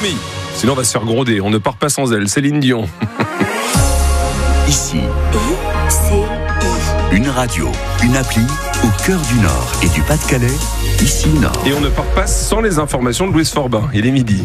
Promis. Sinon, on va se faire gronder. On ne part pas sans elle. Céline Dion. Ici, une radio, une appli au cœur du Nord et du Pas-de-Calais. Ici Nord. Et on ne part pas sans les informations de Louise Forbin. Il est midi.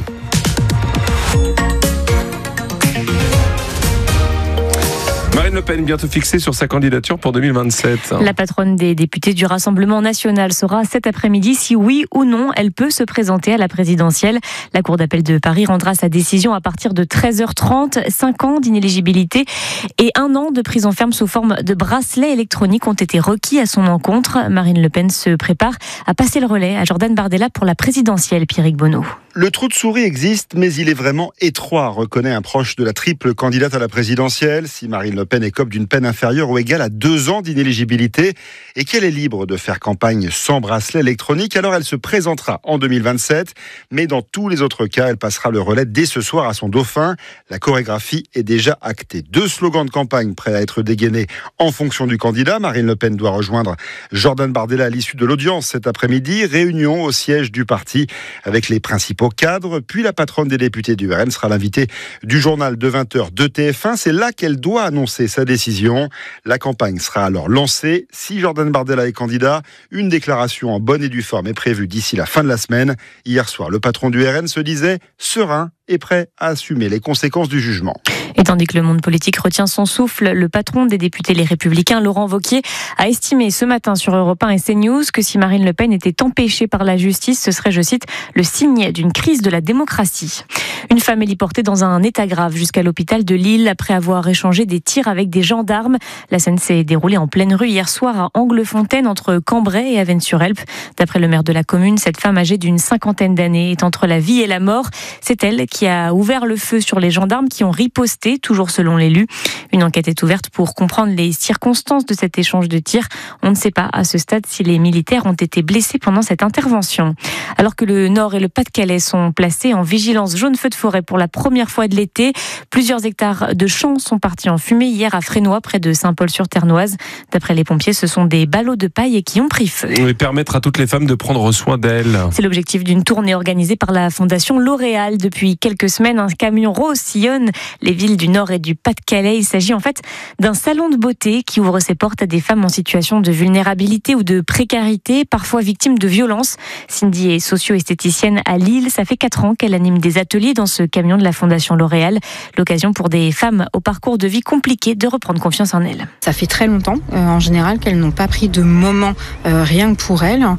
Marine Le Pen, bientôt fixée sur sa candidature pour 2027. La patronne des députés du Rassemblement national saura cet après-midi si oui ou non elle peut se présenter à la présidentielle. La Cour d'appel de Paris rendra sa décision à partir de 13h30. 5 ans d'inéligibilité et 1 an de prison ferme sous forme de bracelet électronique ont été requis à son encontre. Marine Le Pen se prépare à passer le relais à Jordan Bardella pour la présidentielle, Pierrick Bonneau. Le trou de souris existe, mais il est vraiment étroit, reconnaît un proche de la triple candidate à la présidentielle. Si Marine Le Pen écope d'une peine inférieure ou égale à 2 ans d'inéligibilité et qu'elle est libre de faire campagne sans bracelet électronique, alors elle se présentera en 2027. Mais dans tous les autres cas, elle passera le relais dès ce soir à son dauphin. La chorégraphie est déjà actée. 2 slogans de campagne prêts à être dégainés en fonction du candidat. Marine Le Pen doit rejoindre Jordan Bardella à l'issue de l'audience cet après-midi. Réunion au siège du parti avec les principaux cadres. Puis la patronne des députés du RN sera l'invitée du journal de 20h de TF1. C'est là qu'elle doit annoncer sa décision. La campagne sera alors lancée. Si Jordan Bardella est candidat, une déclaration en bonne et due forme est prévue d'ici la fin de la semaine. Hier soir, le patron du RN se disait serein et prêt à assumer les conséquences du jugement. Et tandis que le monde politique retient son souffle, le patron des députés Les Républicains, Laurent Wauquiez, a estimé ce matin sur Europe 1 et CNews que si Marine Le Pen était empêchée par la justice, ce serait, je cite, le signe d'une crise de la démocratie. Une femme héliportée dans un état grave jusqu'à l'hôpital de Lille après avoir échangé des tirs avec des gendarmes. La scène s'est déroulée en pleine rue hier soir à Anglefontaine entre Cambrai et Avesnes-sur-Helpe. D'après le maire de la commune, cette femme âgée d'une 50aine d'années est entre la vie et la mort. C'est elle qui a ouvert le feu sur les gendarmes qui ont riposté, toujours selon l'élu. Une enquête est ouverte pour comprendre les circonstances de cet échange de tirs. On ne sait pas à ce stade si les militaires ont été blessés pendant cette intervention. Alors que le Nord et le Pas-de-Calais sont placés en vigilance jaune feu de forêt pour la première fois de l'été, plusieurs hectares de champs sont partis en fumée hier à Frénois, près de Saint-Paul-sur-Ternoise. D'après les pompiers, ce sont des ballots de paille qui ont pris feu. Et permettre à toutes les femmes de prendre soin d'elles. C'est l'objectif d'une tournée organisée par la Fondation L'Oréal. Depuis quelques semaines, un camion rose sillonne les villes du Nord et du Pas-de-Calais. Il s'agit en fait d'un salon de beauté qui ouvre ses portes à des femmes en situation de vulnérabilité ou de précarité, parfois victimes de violences. Cindy est socio-esthéticienne à Lille. Ça fait 4 ans qu'elle anime des ateliers dans ce camion de la Fondation L'Oréal. L'occasion pour des femmes au parcours de vie compliqué de reprendre confiance en elles. Ça fait très longtemps, en général, qu'elles n'ont pas pris de moment rien que pour elles.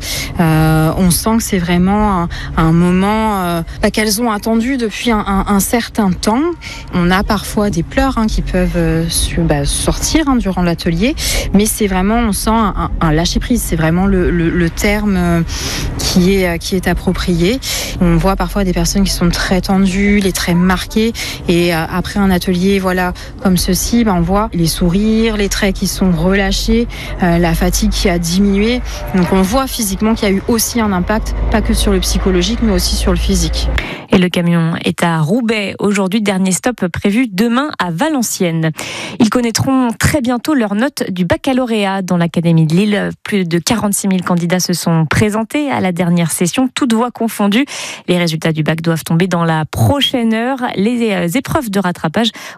On sent que c'est vraiment un moment qu'elles ont attendu depuis un certain temps. On a parfois des pleurs qui peuvent sortir durant l'atelier, mais c'est vraiment, on sent un lâcher-prise. C'est vraiment le terme qui est approprié. On voit parfois des personnes qui sont très tendues, les traits marqués, et après un atelier comme ceci, on voit les sourires, les traits qui sont relâchés, la fatigue qui a diminué. Donc on voit physiquement qu'il y a eu aussi un impact, pas que sur le psychologique, mais aussi sur le physique. Et le camion est à Roubaix aujourd'hui, dernier stop prévu demain à Valenciennes. Ils connaîtront très bientôt leur note du baccalauréat dans l'Académie de Lille. Plus de 46 000 candidats se sont présentés à la dernière session, toutes voix confondues. Les résultats du bac doivent tomber dans la prochaine heure. Les épreuves de rattrapage